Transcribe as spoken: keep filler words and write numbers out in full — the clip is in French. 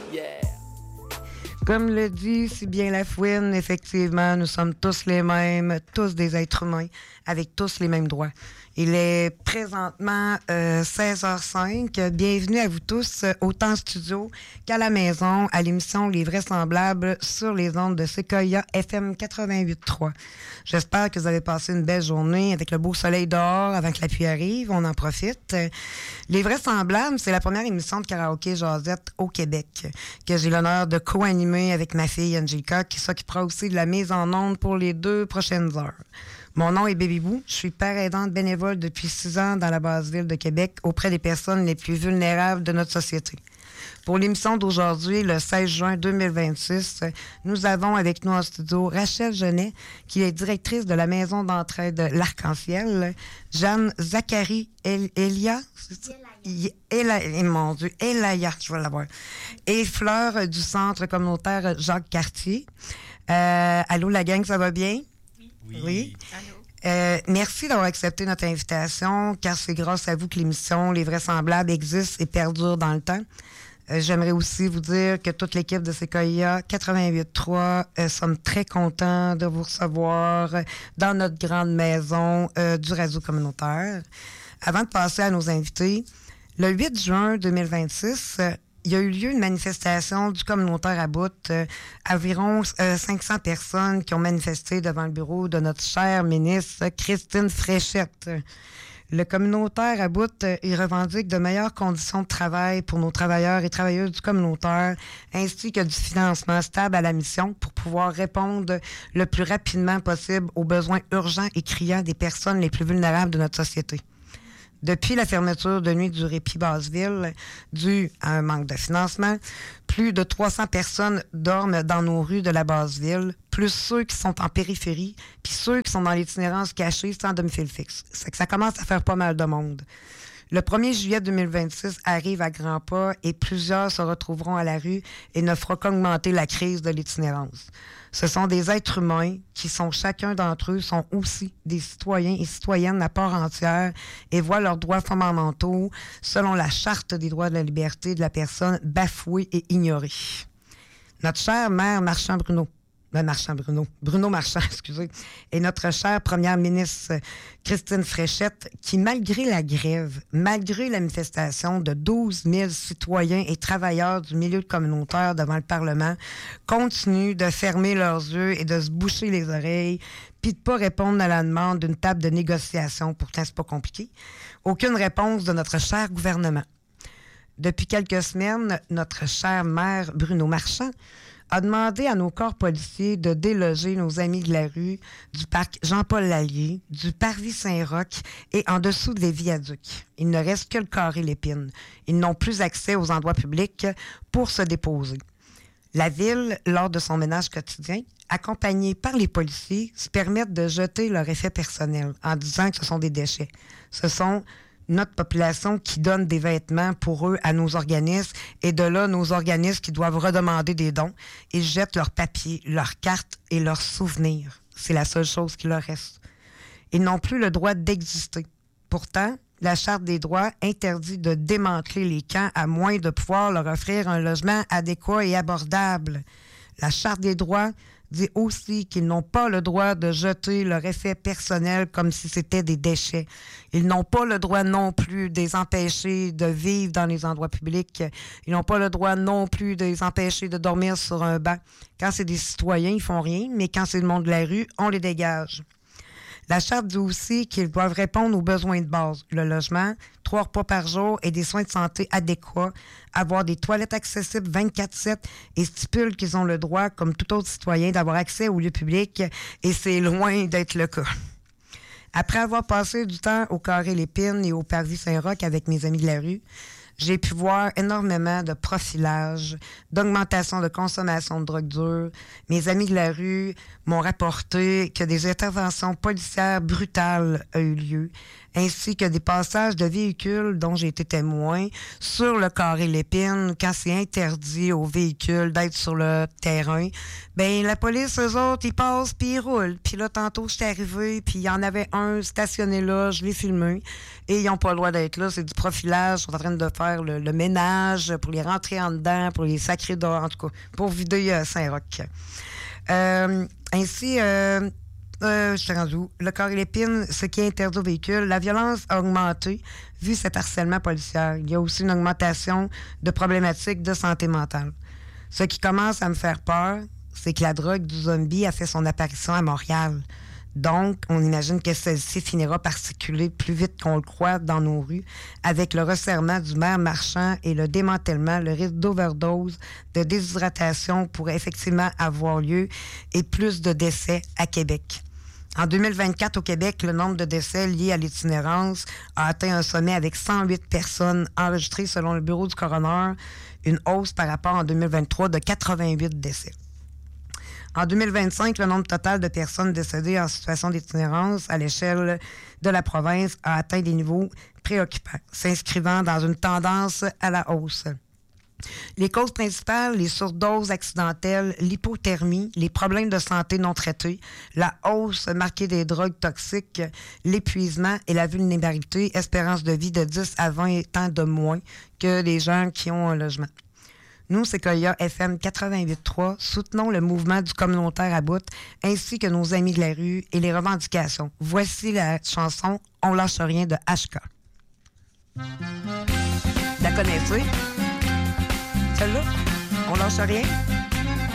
Yeah. Comme le dit si bien Lafouine, effectivement, nous sommes tous les mêmes, tous des êtres humains, avec tous les mêmes droits. Il est présentement euh, seize heures cinq. Bienvenue à vous tous, autant en studio qu'à la maison, à l'émission Les Vraisemblables sur les ondes de Sequoia F M quatre-vingt-huit trois. J'espère que vous avez passé une belle journée avec le beau soleil dehors avant que la pluie arrive. On en profite. Les Vraisemblables, c'est la première émission de karaoké jasette au Québec que j'ai l'honneur de co-animer avec ma fille Angelica, qui s'occupera aussi de la mise en onde pour les deux prochaines heures. Mon nom est Baby Boo. Je suis père aidante bénévole depuis six ans dans la basse ville de Québec auprès des personnes les plus vulnérables de notre société. Pour l'émission d'aujourd'hui, le seize juin deux mille vingt-six, nous avons avec nous en studio Rachel Genet, qui est directrice de la maison d'entraide L'Arc-en-Ciel, Jeanne Zachary El- Elia, Ela, eh, mon Dieu, Elaya, je vais l'avoir, et Fleur du centre communautaire Jacques Cartier. Euh, allô la gang, ça va bien? Oui. Oui. Euh, merci d'avoir accepté notre invitation, car c'est grâce à vous que l'émission Les Vraisemblables existe et perdure dans le temps. Euh, j'aimerais aussi vous dire que toute l'équipe de Sequoia quatre-vingt-huit trois euh, sommes très contents de vous recevoir dans notre grande maison euh, du réseau communautaire. Avant de passer à nos invités, le huit juin deux mille vingt-six, euh, il y a eu lieu une manifestation du communautaire à Bout. Euh, environ euh, cinq cents personnes qui ont manifesté devant le bureau de notre chère ministre Christine Fréchette. Le communautaire à Bout, euh, il revendique de meilleures conditions de travail pour nos travailleurs et travailleuses du communautaire, ainsi que du financement stable à la mission pour pouvoir répondre le plus rapidement possible aux besoins urgents et criants des personnes les plus vulnérables de notre société. Depuis la fermeture de nuit du répit Basseville, due à un manque de financement, plus de trois cents personnes dorment dans nos rues de la Basseville, plus ceux qui sont en périphérie, puis ceux qui sont dans l'itinérance cachée sans domicile fixe. C'est que ça commence à faire pas mal de monde. Le premier juillet deux mille vingt-six arrive à grands pas et plusieurs se retrouveront à la rue et ne fera qu'augmenter la crise de l'itinérance. Ce sont des êtres humains qui sont, chacun d'entre eux, sont aussi des citoyens et citoyennes à part entière et voient leurs droits fondamentaux, selon la Charte des droits de la liberté de la personne, bafoués et ignorés. Notre chère mère Marchand-Bruno, Ben Marchand Bruno, Bruno Marchand, excusez, et notre chère première ministre Christine Fréchette, qui, malgré la grève, malgré la manifestation de douze mille citoyens et travailleurs du milieu communautaire devant le Parlement, continue de fermer leurs yeux et de se boucher les oreilles, puis de pas répondre à la demande d'une table de négociation. Pourtant, c'est pas compliqué. Aucune réponse de notre cher gouvernement. Depuis quelques semaines, notre chère maire Bruno Marchand a demandé à nos corps policiers de déloger nos amis de la rue, du parc Jean-Paul Lallier, du parvis Saint-Roch et en dessous des viaducs. Il ne reste que le carré Lépine. Ils n'ont plus accès aux endroits publics pour se déposer. La Ville, lors de son ménage quotidien, accompagnée par les policiers, se permettent de jeter leur effet personnel en disant que ce sont des déchets. Ce sont notre population qui donne des vêtements pour eux à nos organismes et de là, nos organismes qui doivent redemander des dons et jettent leurs papiers, leurs cartes et leurs souvenirs. C'est la seule chose qui leur reste. Ils n'ont plus le droit d'exister. Pourtant, la Charte des droits interdit de démanteler les camps à moins de pouvoir leur offrir un logement adéquat et abordable. La Charte des droits dit aussi qu'ils n'ont pas le droit de jeter leur effet personnel comme si c'était des déchets. Ils n'ont pas le droit non plus de les empêcher de vivre dans les endroits publics. Ils n'ont pas le droit non plus de les empêcher de dormir sur un banc. Quand c'est des citoyens, ils font rien, mais quand c'est le monde de la rue, on les dégage. La Charte dit aussi qu'ils doivent répondre aux besoins de base, le logement, trois repas par jour et des soins de santé adéquats, avoir des toilettes accessibles vingt-quatre sept et stipule qu'ils ont le droit, comme tout autre citoyen, d'avoir accès aux lieux publics et c'est loin d'être le cas. Après avoir passé du temps au carré Lépine et au parvis Saint-Roch avec mes amis de la rue, j'ai pu voir énormément de profilage, d'augmentation de consommation de drogue dure. Mes amis de la rue m'ont rapporté que des interventions policières brutales ont eu lieu, ainsi que des passages de véhicules dont j'ai été témoin sur le carré Lépine, quand c'est interdit aux véhicules d'être sur le terrain. Ben la police, eux autres, ils passent puis ils roulent. Puis là, tantôt, j'étais arrivé, puis il y en avait un stationné là, je l'ai filmé, et ils n'ont pas le droit d'être là. C'est du profilage, ils sont en train de faire le, le ménage pour les rentrer en dedans, pour les sacrer dehors, en tout cas, pour vider euh, Saint-Roch. Euh, ainsi, euh, euh, je suis rendu où? Le carré Lépine, ce qui est interdit aux véhicules, la violence a augmenté vu cet harcèlement policier. Il y a aussi une augmentation de problématiques de santé mentale. Ce qui commence à me faire peur, c'est que la drogue du zombie a fait son apparition à Montréal. Donc, on imagine que celle-ci finira par circuler plus vite qu'on le croit dans nos rues, avec le resserrement du maire marchand et le démantèlement, le risque d'overdose, de déshydratation pourrait effectivement avoir lieu et plus de décès à Québec. En deux mille vingt-quatre, au Québec, le nombre de décès liés à l'itinérance a atteint un sommet avec cent huit personnes enregistrées selon le bureau du coroner, une hausse par rapport en deux mille vingt-trois de quatre-vingt-huit décès. En deux mille vingt-cinq, le nombre total de personnes décédées en situation d'itinérance à l'échelle de la province a atteint des niveaux préoccupants, s'inscrivant dans une tendance à la hausse. Les causes principales, les surdoses accidentelles, l'hypothermie, les problèmes de santé non traités, la hausse marquée des drogues toxiques, l'épuisement et la vulnérabilité, espérance de vie de dix à vingt ans de moins que les gens qui ont un logement. Nous, Sequoia F M quatre-vingt-huit trois, soutenons le mouvement du communautaire à bout, ainsi que nos amis de la rue et les revendications. Voici la chanson « On lâche rien » de H K. La connaissez? Celle-là? « On lâche rien »